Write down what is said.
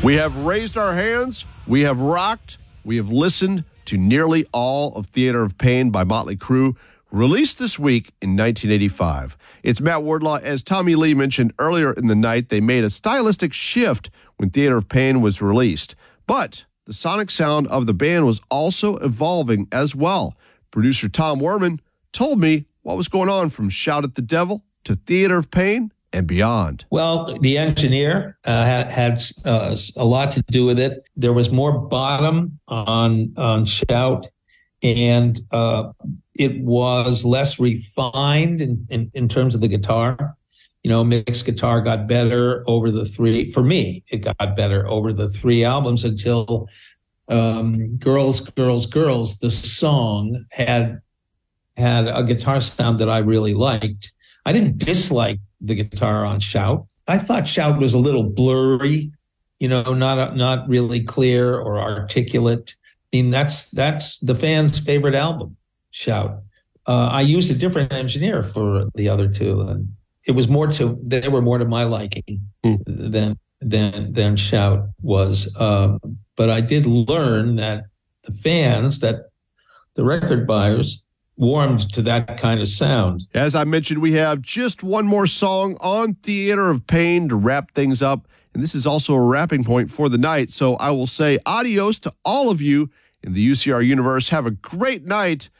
We have raised our hands, we have rocked, we have listened to nearly all of Theater of Pain by Motley Crue, released this week in 1985. It's Matt Wardlaw. As Tommy Lee mentioned earlier in the night, they made a stylistic shift when Theater of Pain was released. But the sonic sound of the band was also evolving as well. Producer Tom Werman told me what was going on from Shout at the Devil to Theater of Pain and beyond. Well, the engineer had a lot to do with it. There was more bottom on Shout, and it was less refined in terms of the guitar. You know, mixed guitar got better over the three. For me, it got better over the three albums until Girls, Girls, Girls, the song had a guitar sound that I really liked. I didn't dislike the guitar on Shout. I thought Shout was a little blurry, you know, not really clear or articulate. I mean, that's the fans' favorite album, Shout. I used a different engineer for the other two, and they were more to my liking than Shout was. But I did learn that the fans, that the record buyers, warmed to that kind of sound. As I mentioned, we have just one more song on Theater of Pain to wrap things up. And this is also a wrapping point for the night. So I will say adios to all of you in the UCR universe. Have a great night.